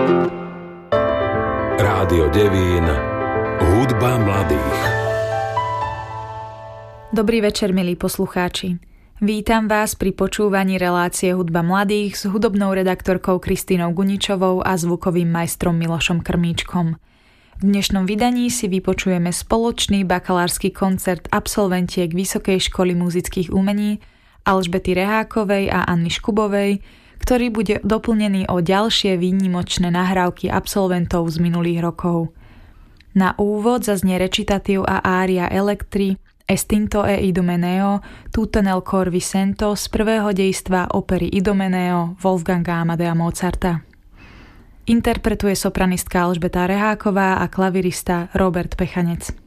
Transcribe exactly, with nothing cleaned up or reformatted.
Rádio Devín, hudba mladých. Dobrý večer, milí poslucháči. Vítam vás pri počúvaní relácie Hudba mladých s hudobnou redaktorkou Kristínou Guničovou a zvukovým majstrom Milošom Krmíčkom. V dnešnom vydaní si vypočujeme spoločný bakalársky koncert absolventiek Vysokej školy muzických umení Alžbety Rehákovej a Anny Škubovej, ktorý bude doplnený o ďalšie výnimočné nahrávky absolventov z minulých rokov. Na úvod zaznie recitatív a ária Elektri Estinto e Idomeneo tutto nel cor vi sento z prvého dejstva opery Idomeneo Wolfganga Amadea Mozarta. Interpretuje sopranistka Alžbeta Reháková a klavirista Robert Pechanec.